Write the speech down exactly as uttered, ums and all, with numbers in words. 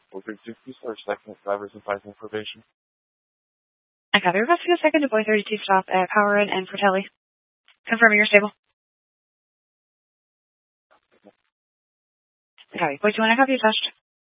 Boy thirty-two, please start second drivers and advising probation. I got your rescue second to Boy thirty-two stop at Power and N Fratelli. Confirming you're stable. Okay, Boy two one, I have you touched.